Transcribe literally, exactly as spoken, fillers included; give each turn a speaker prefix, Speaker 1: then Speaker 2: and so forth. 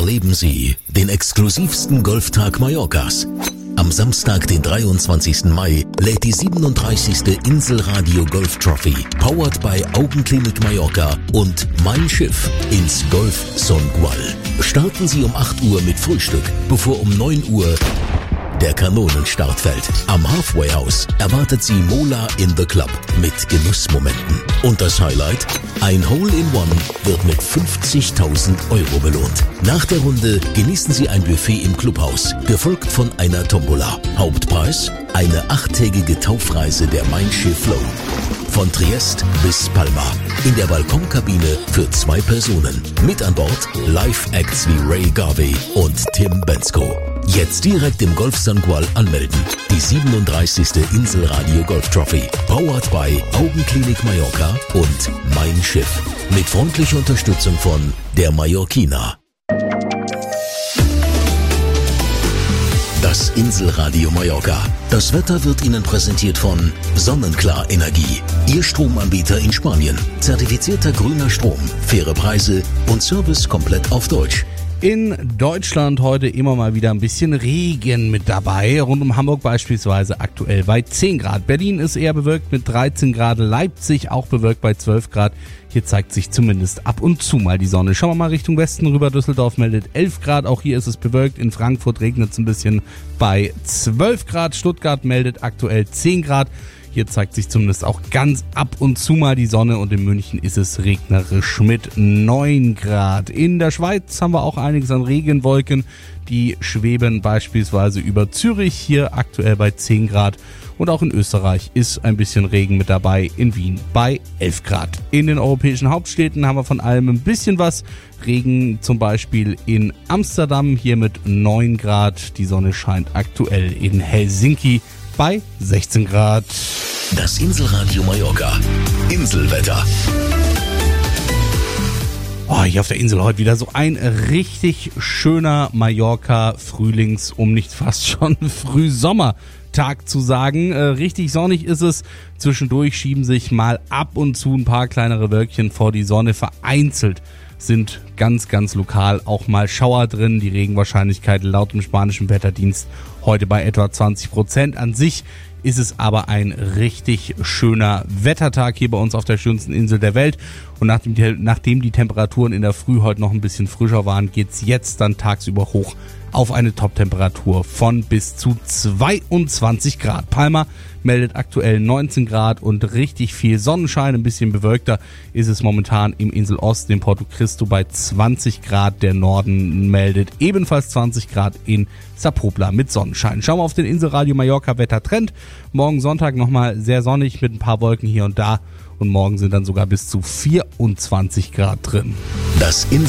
Speaker 1: Erleben Sie den exklusivsten Golftag Mallorcas. Am Samstag, den dreiundzwanzigsten Mai, lädt die siebenunddreißigste Inselradio Golf Trophy, powered by Augenklinik Mallorca und Mein Schiff ins Golf Songual. Starten Sie um acht Uhr mit Frühstück, bevor um neun Uhr der Kanonenstart fällt. Am Halfway House erwartet Sie Mola in the Club mit Genussmomenten. Und das Highlight? Ein Hole-in-One wird mit fünfzigtausend Euro belohnt. Nach der Runde genießen Sie ein Buffet im Clubhaus, gefolgt von einer Tombola. Hauptpreis? Eine achttägige Taufreise der Mein Schiff Flow. Von Triest bis Palma. In der Balkonkabine für zwei Personen. Mit an Bord Live-Acts wie Ray Garvey und Tim Bensko. Jetzt direkt im Golf Songual anmelden. Die siebenunddreißigste Inselradio Golf Trophy. Powered by Augenklinik Mallorca und Mein Schiff. Mit freundlicher Unterstützung von der Mallorquina. Das Inselradio Mallorca. Das Wetter wird Ihnen präsentiert von Sonnenklar Energie. Ihr Stromanbieter in Spanien. Zertifizierter grüner Strom, faire Preise und Service komplett auf Deutsch.
Speaker 2: In Deutschland heute immer mal wieder ein bisschen Regen mit dabei. Rund um Hamburg beispielsweise aktuell bei zehn Grad. Berlin ist eher bewölkt mit dreizehn Grad. Leipzig auch bewölkt bei zwölf Grad. Hier zeigt sich zumindest ab und zu mal die Sonne. Schauen wir mal Richtung Westen rüber. Düsseldorf meldet elf Grad. Auch hier ist es bewölkt. In Frankfurt regnet es ein bisschen bei zwölf Grad. Stuttgart meldet aktuell zehn Grad. Hier zeigt sich zumindest auch ganz ab und zu mal die Sonne und in München ist es regnerisch mit neun Grad. In der Schweiz haben wir auch einiges an Regenwolken, die schweben beispielsweise über Zürich, hier aktuell bei zehn Grad. Und auch in Österreich ist ein bisschen Regen mit dabei, in Wien bei elf Grad. In den europäischen Hauptstädten haben wir von allem ein bisschen was. Regen zum Beispiel in Amsterdam, hier mit neun Grad. Die Sonne scheint aktuell in Helsinki bei sechzehn Grad.
Speaker 1: Das Inselradio Mallorca. Inselwetter.
Speaker 2: Oh, hier auf der Insel heute wieder so ein richtig schöner Mallorca-Frühlings-, um nicht fast schon Frühsommertag zu sagen. Äh, richtig sonnig ist es. Zwischendurch schieben sich mal ab und zu ein paar kleinere Wölkchen vor die Sonne. Vereinzelt sind ganz, ganz lokal auch mal Schauer drin. Die Regenwahrscheinlichkeit laut dem spanischen Wetterdienst heute bei etwa zwanzig Prozent. An sich ist es aber ein richtig schöner Wettertag hier bei uns auf der schönsten Insel der Welt. Und nachdem die, nachdem die Temperaturen in der Früh heute noch ein bisschen frischer waren, geht's jetzt dann tagsüber hoch auf eine Top-Temperatur von bis zu zweiundzwanzig Grad. Palma meldet aktuell neunzehn Grad und richtig viel Sonnenschein. Ein bisschen bewölkter ist es momentan im Inselosten, in Porto Cristo bei zwanzig Grad. Der Norden meldet ebenfalls zwanzig Grad in Sapopla mit Sonnenschein. Schauen wir auf den Inselradio Mallorca Wettertrend. Morgen Sonntag nochmal sehr sonnig mit ein paar Wolken hier und da. Und morgen sind dann sogar bis zu vierundzwanzig Grad drin.
Speaker 1: Das Insel